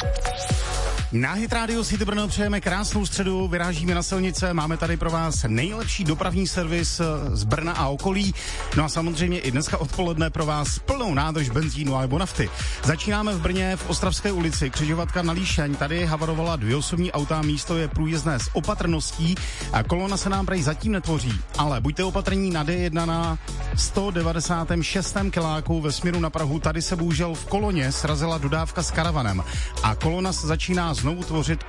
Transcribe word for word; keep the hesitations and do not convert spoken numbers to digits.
Na Hit Radio City Brno přejeme krásnou středu, vyrážíme na silnice, máme tady pro vás nejlepší dopravní servis z Brna a okolí. No a samozřejmě i dneska odpoledne pro vás plnou nádrž benzínu alebo nafty. Začínáme v Brně v Ostravské ulici, křižovatka na Líšeň. Tady havarovala dvě osobní auta, místo je průjezdné s opatrností a kolona se nám prej zatím netvoří. Ale buďte opatrní na D jedna na sto devadesát šest kiláku ve směru na Prahu. Tady se bohužel v koloně srazila dodávka s karavanem a kolona se začíná znovu tvořit